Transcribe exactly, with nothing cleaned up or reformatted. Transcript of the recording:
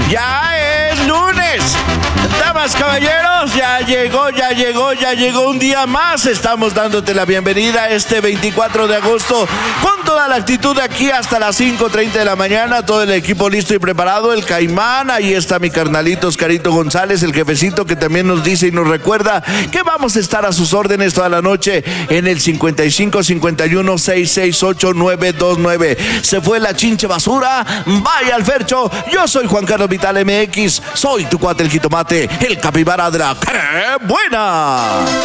Ya es lunes. Damas, caballeros, ya llegó, ya llegó, ya llegó un día más. Estamos dándote la bienvenida este veinticuatro de agosto con toda la actitud aquí hasta las cinco treinta de la mañana. Todo el equipo listo y preparado. El Caimán, ahí está mi carnalito Oscarito González, el jefecito que también nos dice y nos recuerda que vamos a estar a sus órdenes toda la noche en el cincuenta y cinco cincuenta y uno sesenta y seis ocho nueve dos nueve. Se fue la chinche basura. Vaya al Fercho. Yo soy Juan Carlos Vital M X. Soy tu cuate el jitomate, el capibara de la ¡qué buena!